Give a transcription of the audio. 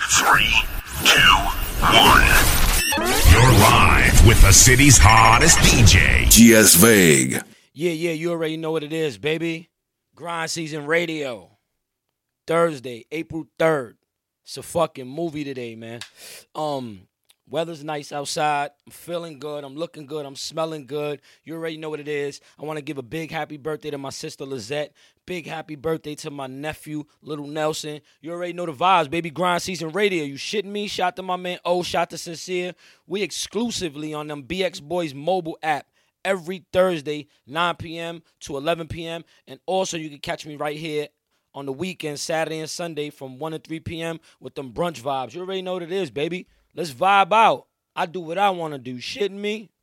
3, 2, 1. You're live with the city's hottest DJ, GS Vague. Yeah, you already know what it is, baby. Grind Season Radio. Thursday, April 3rd. It's a fucking movie today, man. Weather's nice outside. I'm feeling good. I'm looking good. I'm smelling good. You already know what it is. I want to give a big happy birthday to my sister Lizette. Big happy birthday to my nephew, Little Nelson. You already know the vibes, baby. Grind Season Radio. You shitting me? Shout to my man O. Shout to Sincere. We exclusively on them BX Boys mobile app every Thursday, 9 p.m. to 11 p.m. And also you can catch me right here on the weekend, Saturday and Sunday from 1 to 3 p.m. with them brunch vibes. You already know what it is, baby. Let's vibe out. I do what I want to do. Shitting me?